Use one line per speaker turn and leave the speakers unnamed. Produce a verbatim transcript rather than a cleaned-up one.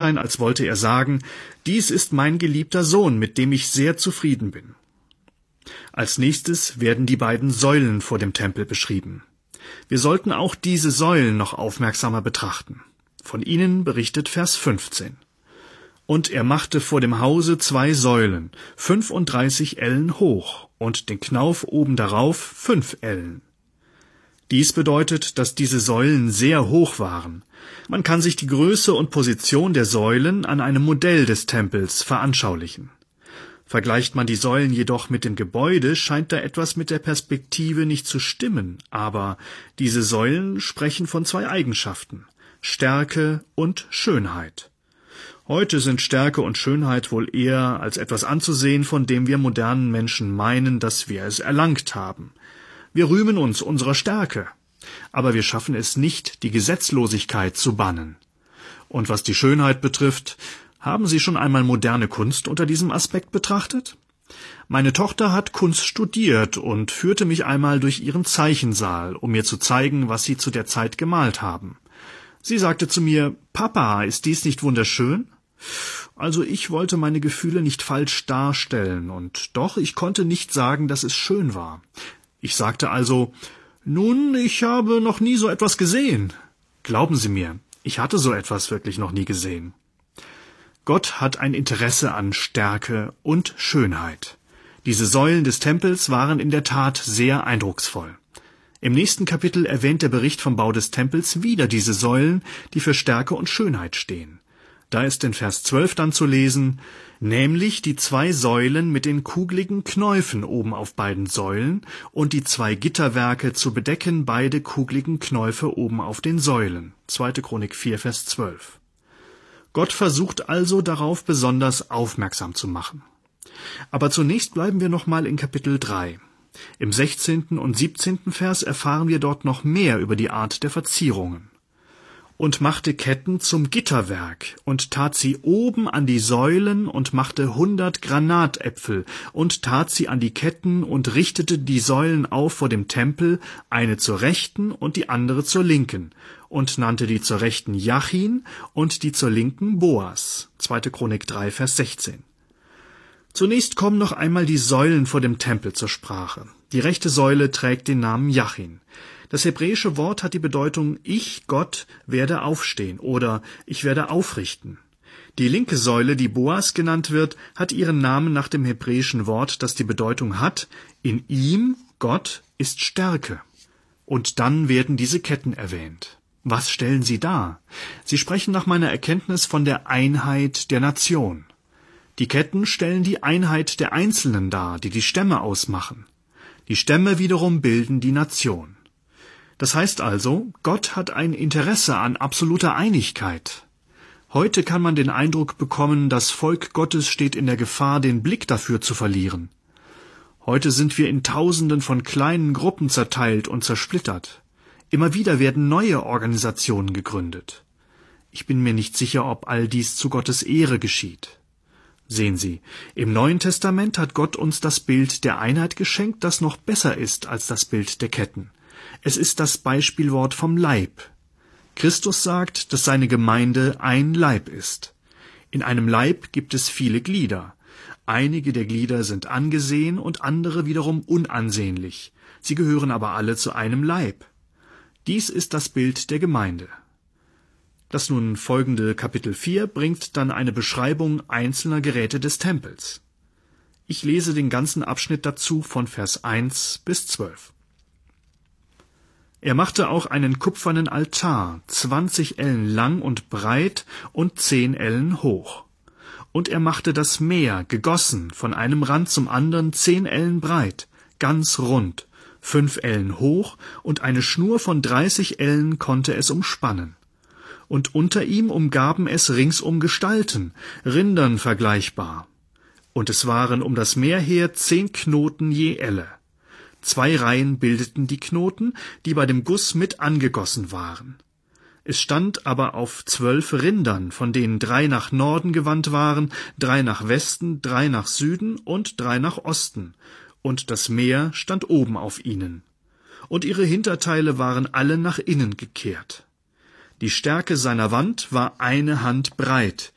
Anschein, als wollte er sagen, dies ist mein geliebter Sohn, mit dem ich sehr zufrieden bin. Als nächstes werden die beiden Säulen vor dem Tempel beschrieben. Wir sollten auch diese Säulen noch aufmerksamer betrachten. Von ihnen berichtet Vers fünfzehn. Und er machte vor dem Hause zwei Säulen, fünfunddreißig Ellen hoch, und den Knauf oben darauf fünf Ellen. Dies bedeutet, dass diese Säulen sehr hoch waren. Man kann sich die Größe und Position der Säulen an einem Modell des Tempels veranschaulichen. Vergleicht man die Säulen jedoch mit dem Gebäude, scheint da etwas mit der Perspektive nicht zu stimmen, aber diese Säulen sprechen von zwei Eigenschaften: Stärke und Schönheit. Heute sind Stärke und Schönheit wohl eher als etwas anzusehen, von dem wir modernen Menschen meinen, dass wir es erlangt haben. Wir rühmen uns unserer Stärke, aber wir schaffen es nicht, die Gesetzlosigkeit zu bannen. Und was die Schönheit betrifft, haben Sie schon einmal moderne Kunst unter diesem Aspekt betrachtet? Meine Tochter hat Kunst studiert und führte mich einmal durch ihren Zeichensaal, um mir zu zeigen, was sie zu der Zeit gemalt haben. Sie sagte zu mir, »Papa, ist dies nicht wunderschön?« Also ich wollte meine Gefühle nicht falsch darstellen, und doch ich konnte nicht sagen, dass es schön war. Ich sagte also, »Nun, ich habe noch nie so etwas gesehen.« Glauben Sie mir, ich hatte so etwas wirklich noch nie gesehen. Gott hat ein Interesse an Stärke und Schönheit. Diese Säulen des Tempels waren in der Tat sehr eindrucksvoll. Im nächsten Kapitel erwähnt der Bericht vom Bau des Tempels wieder diese Säulen, die für Stärke und Schönheit stehen. Da ist in Vers zwölf dann zu lesen, nämlich die zwei Säulen mit den kugligen Knäufen oben auf beiden Säulen und die zwei Gitterwerke zu bedecken beide kugligen Knäufe oben auf den Säulen. zweite Chronik vier, Vers zwölf. Gott versucht also darauf besonders aufmerksam zu machen. Aber zunächst bleiben wir nochmal in Kapitel drei. Im sechzehnten und siebzehnten Vers erfahren wir dort noch mehr über die Art der Verzierungen. Und machte Ketten zum Gitterwerk und tat sie oben an die Säulen und machte hundert Granatäpfel und tat sie an die Ketten und richtete die Säulen auf vor dem Tempel, eine zur rechten und die andere zur linken, und nannte die zur rechten Jachin und die zur linken Boas. zweite Chronik drei, Vers sechzehn. Zunächst kommen noch einmal die Säulen vor dem Tempel zur Sprache. Die rechte Säule trägt den Namen Jachin. Das hebräische Wort hat die Bedeutung »Ich, Gott, werde aufstehen« oder »Ich werde aufrichten«. Die linke Säule, die Boas genannt wird, hat ihren Namen nach dem hebräischen Wort, das die Bedeutung hat »In ihm, Gott, ist Stärke«. Und dann werden diese Ketten erwähnt. Was stellen sie dar? Sie sprechen nach meiner Erkenntnis von der Einheit der Nation. Die Ketten stellen die Einheit der Einzelnen dar, die die Stämme ausmachen. Die Stämme wiederum bilden die Nation. Das heißt also, Gott hat ein Interesse an absoluter Einigkeit. Heute kann man den Eindruck bekommen, das Volk Gottes steht in der Gefahr, den Blick dafür zu verlieren. Heute sind wir in Tausenden von kleinen Gruppen zerteilt und zersplittert. Immer wieder werden neue Organisationen gegründet. Ich bin mir nicht sicher, ob all dies zu Gottes Ehre geschieht. Sehen Sie, im Neuen Testament hat Gott uns das Bild der Einheit geschenkt, das noch besser ist als das Bild der Ketten. Es ist das Beispielwort vom Leib. Christus sagt, dass seine Gemeinde ein Leib ist. In einem Leib gibt es viele Glieder. Einige der Glieder sind angesehen und andere wiederum unansehnlich. Sie gehören aber alle zu einem Leib. Dies ist das Bild der Gemeinde. Das nun folgende Kapitel vier bringt dann eine Beschreibung einzelner Geräte des Tempels. Ich lese den ganzen Abschnitt dazu von Vers eins bis zwölf. Er machte auch einen kupfernen Altar, zwanzig Ellen lang und breit und zehn Ellen hoch. Und er machte das Meer, gegossen, von einem Rand zum anderen zehn Ellen breit, ganz rund, fünf Ellen hoch, und eine Schnur von dreißig Ellen konnte es umspannen. Und unter ihm umgaben es ringsum Gestalten, Rindern vergleichbar. Und es waren um das Meer her zehn Knoten je Elle. Zwei Reihen bildeten die Knoten, die bei dem Guss mit angegossen waren. Es stand aber auf zwölf Rindern, von denen drei nach Norden gewandt waren, drei nach Westen, drei nach Süden und drei nach Osten, und das Meer stand oben auf ihnen. Und ihre Hinterteile waren alle nach innen gekehrt. Die Stärke seiner Wand war eine Hand breit,